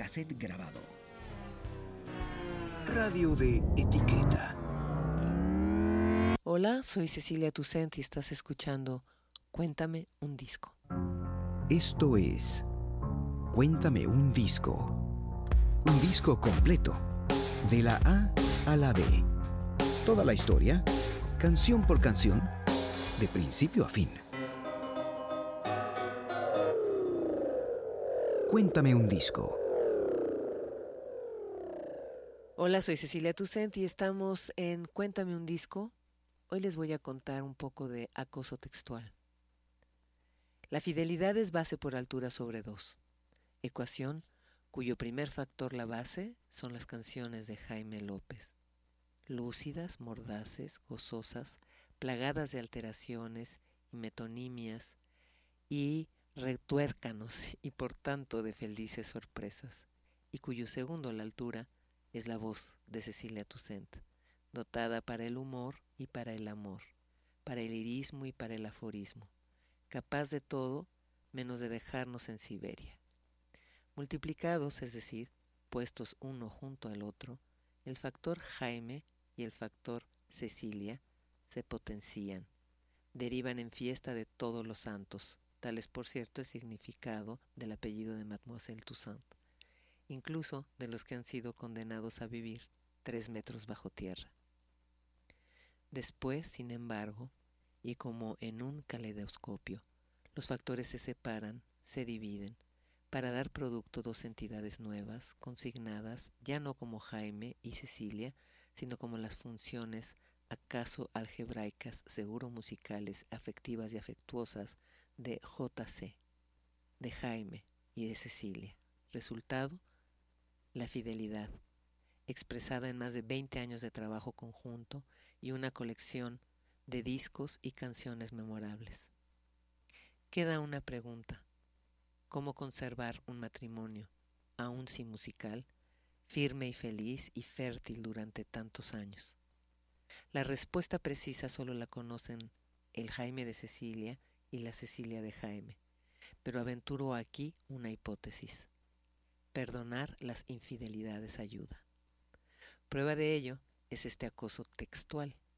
cassette grabado. Radio de etiqueta. Hola, soy Cecilia Toussaint y estás escuchando Cuéntame un disco. Esto es Cuéntame un disco. Un disco completo, de la A a la B. Toda la historia, canción por canción, de principio a fin. Cuéntame un disco. Hola, soy Cecilia Toussaint y estamos en Cuéntame un disco. Hoy les voy a contar un poco de acoso textual. La fidelidad es base por altura sobre 2. Ecuación cuyo primer factor, la base, son las canciones de Jaime López. Lúcidas, mordaces, gozosas, plagadas de alteraciones y metonimias y retuércanos y por tanto de felices sorpresas, y cuyo segundo, la altura, es la voz de Cecilia Toussaint, dotada para el humor y para el amor, para el lirismo y para el aforismo, capaz de todo menos de dejarnos en Siberia. Multiplicados, es decir, puestos uno junto al otro, el factor Jaime y el factor Cecilia se potencian, derivan en fiesta de todos los santos, tal es por cierto el significado del apellido de Mademoiselle Toussaint, incluso de los que han sido condenados a vivir 3 metros bajo tierra. Después, sin embargo, y como en un caleidoscopio, los factores se separan, se dividen, para dar producto dos entidades nuevas, consignadas ya no como Jaime y Cecilia, sino como las funciones acaso algebraicas, seguro musicales, afectivas y afectuosas de JC, de Jaime y de Cecilia. Resultado, la fidelidad, expresada en más de 20 años de trabajo conjunto y una colección de discos y canciones memorables. Queda una pregunta: ¿cómo conservar un matrimonio, aun si musical, firme y feliz y fértil durante tantos años? La respuesta precisa solo la conocen el Jaime de Cecilia y la Cecilia de Jaime, pero aventuro aquí una hipótesis. Perdonar las infidelidades ayuda. Prueba de ello es este acoso textual,